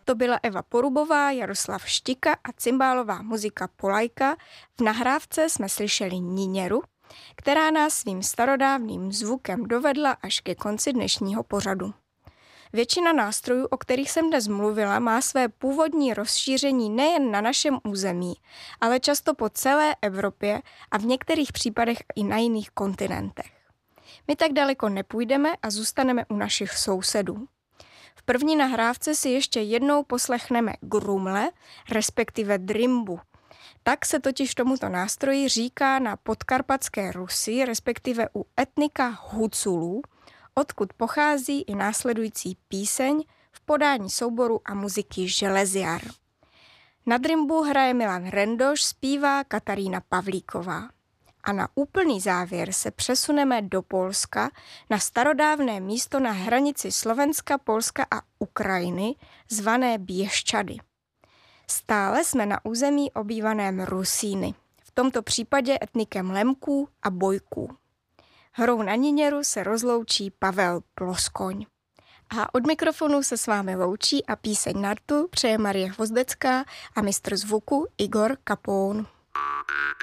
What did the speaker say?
To byla Eva Porubová, Jaroslav Štika a cymbálová muzika Polajka. V nahrávce jsme slyšeli Niněru, která nás svým starodávným zvukem dovedla až ke konci dnešního pořadu. Většina nástrojů, o kterých jsem dnes mluvila, má své původní rozšíření nejen na našem území, ale často po celé Evropě a v některých případech i na jiných kontinentech. My tak daleko nepůjdeme a zůstaneme u našich sousedů. V první nahrávce si ještě jednou poslechneme grumle, respektive drimbu. Tak se totiž tomuto nástroji říká na podkarpatské Rusi, respektive u etnika Huculů, odkud pochází i následující píseň v podání souboru a muziky Železiar. Na drimbu hraje Milan Rendoš, zpívá Katarína Pavlíková. A na úplný závěr se přesuneme do Polska na starodávné místo na hranici Slovenska, Polska a Ukrajiny, zvané Bieščady. Stále jsme na území obývaném Rusíny, v tomto případě etnikem Lemků a Bojků. Hrou na Niněru se rozloučí Pavel Ploskoň. A od mikrofonu se s vámi loučí a píseň na rtu přeje Marie Hvozdecká a mistr zvuku Igor Kapoun.